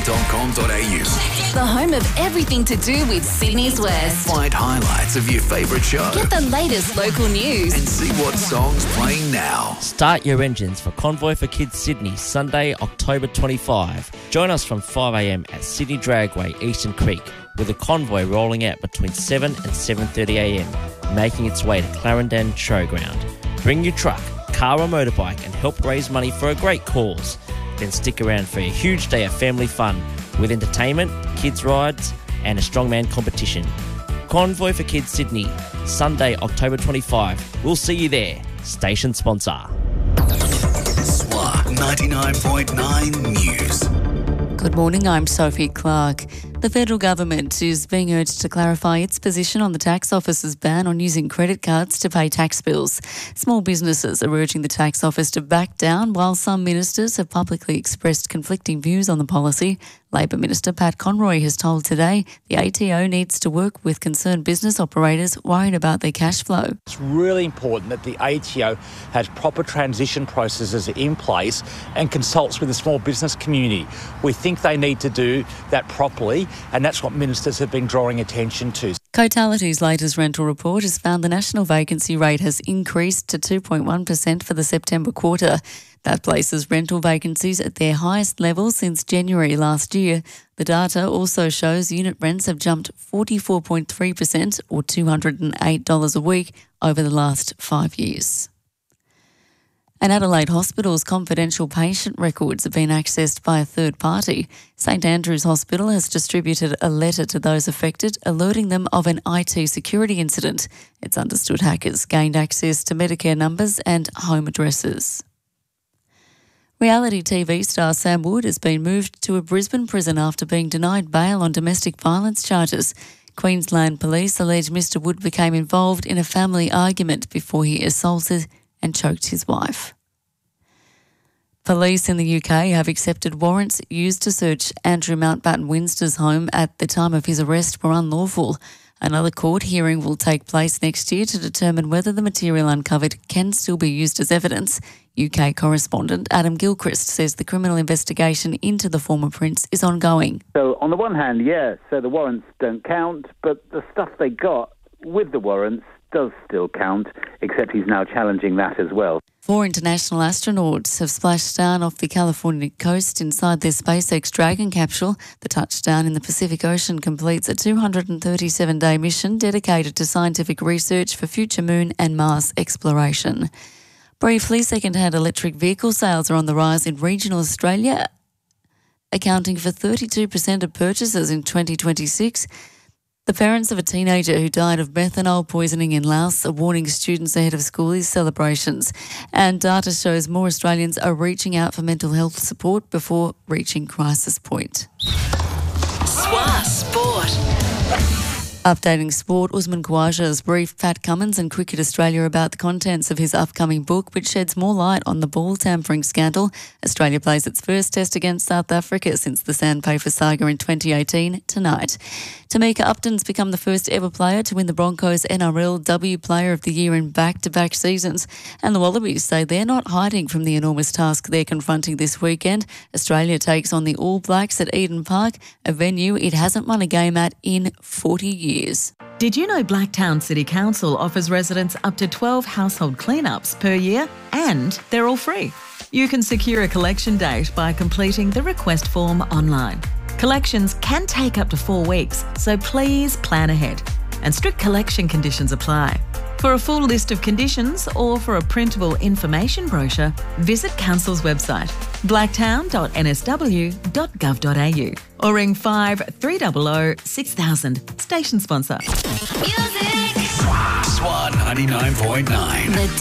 sydneytransmission.com.au. The home of everything to do with Sydney's West. Find highlights of your favourite show. Get the latest local news. And see what song's playing now. Start your engines for Convoy for Kids Sydney, Sunday, October 25. Join us from 5 a.m. at Sydney Dragway, Eastern Creek, with a convoy rolling out between 7 and 7:30 a.m, making its way to Clarendon Showground. Bring your truck, car or motorbike and help raise money for a great cause. Then stick around for a huge day of family fun with entertainment, kids rides and a strongman competition. Convoy for Kids Sydney, Sunday, October 25. We'll see you there. Station sponsor. SWA 99.9 News. Good morning, I'm Sophie Clark. The federal government is being urged to clarify its position on the tax office's ban on using credit cards to pay tax bills. Small businesses are urging the tax office to back down, while some ministers have publicly expressed conflicting views on the policy. Labor Minister Pat Conroy has told Today the ATO needs to work with concerned business operators worried about their cash flow. It's really important that the ATO has proper transition processes in place and consults with the small business community. We think they need to do that properly, and that's what ministers have been drawing attention to. Cotality's latest rental report has found the national vacancy rate has increased to 2.1% for the September quarter. That places rental vacancies at their highest level since January last year. The data also shows unit rents have jumped 44.3% or $208 a week over the last 5 years. And Adelaide Hospital's confidential patient records have been accessed by a third party. St Andrew's Hospital has distributed a letter to those affected, alerting them of an IT security incident. It's understood hackers gained access to Medicare numbers and home addresses. Reality TV star Sam Wood has been moved to a Brisbane prison after being denied bail on domestic violence charges. Queensland police allege Mr Wood became involved in a family argument before he assaulted and choked his wife. Police in the UK have accepted warrants used to search Andrew Mountbatten Winster's home at the time of his arrest were unlawful. Another court hearing will take place next year to determine whether the material uncovered can still be used as evidence. UK correspondent Adam Gilchrist says the criminal investigation into the former prince is ongoing. So on the one hand, so the warrants don't count, but the stuff they got with the warrants does still count, except he's now challenging that as well. 4 international astronauts have splashed down off the California coast inside their SpaceX Dragon capsule. The touchdown in the Pacific Ocean completes a 237-day mission dedicated to scientific research for future moon and Mars exploration. Briefly, second-hand electric vehicle sales are on the rise in regional Australia, accounting for 32% of purchases in 2026. The parents of a teenager who died of methanol poisoning in Laos are warning students ahead of schoolies celebrations. And data shows more Australians are reaching out for mental health support before reaching crisis point. SWA Sport. Updating sport, Usman Khawaja has briefed Pat Cummins and Cricket Australia about the contents of his upcoming book, which sheds more light on the ball tampering scandal. Australia plays its first test against South Africa since the Sandpaper saga in 2018 tonight. Tamika Upton's become the first ever player to win the Broncos NRLW Player of the Year in back-to-back seasons. And the Wallabies say they're not hiding from the enormous task they're confronting this weekend. Australia takes on the All Blacks at Eden Park, a venue it hasn't won a game at in 40 years. Did you know Blacktown City Council offers residents up to 12 household cleanups per year, and they're all free? You can secure a collection date by completing the request form online. Collections can take up to 4 weeks, so please plan ahead. And strict collection conditions apply. For a full list of conditions or for a printable information brochure, visit Council's website, blacktown.nsw.gov.au, or ring 5300 6000. Station sponsor. Music. SWA 99.9.